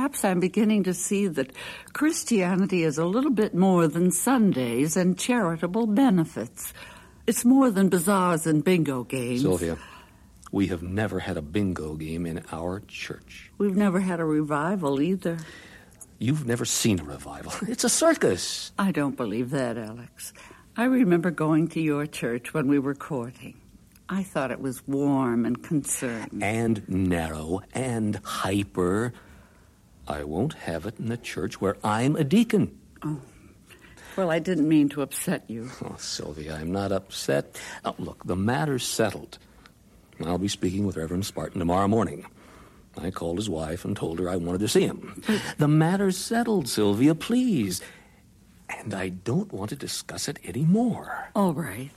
perhaps I'm beginning to see that Christianity is a little bit more than Sundays and charitable benefits. It's more than bazaars and bingo games. Sylvia, we have never had a bingo game in our church. We've never had a revival either. You've never seen a revival. It's a circus. I don't believe that, Alex. I remember going to your church when we were courting. I thought it was warm and concerned. And narrow and hyper. I won't have it in the church where I'm a deacon. Oh. Well, I didn't mean to upset you. Oh, Sylvia, I'm not upset. Oh, look, the matter's settled. I'll be speaking with Reverend Spartan tomorrow morning. I called his wife and told her I wanted to see him. The matter's settled, Sylvia, please. And I don't want to discuss it anymore. All right.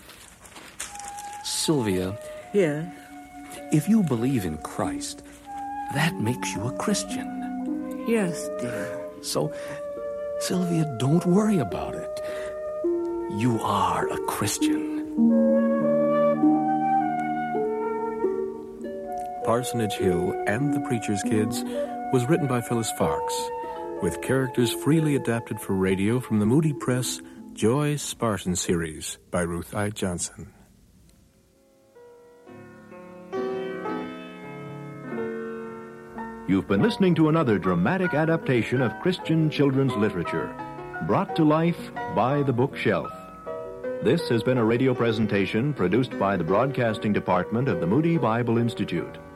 Sylvia. Yes? If you believe in Christ, that makes you a Christian. Yes, dear. So, Sylvia, don't worry about it. You are a Christian. Parsonage Hill and the Preacher's Kids was written by Phyllis Fox, with characters freely adapted for radio from the Moody Press Joy Spartan series by Ruth I. Johnson. You've been listening to another dramatic adaptation of Christian children's literature, brought to life by The Bookshelf. This has been a radio presentation produced by the Broadcasting Department of the Moody Bible Institute.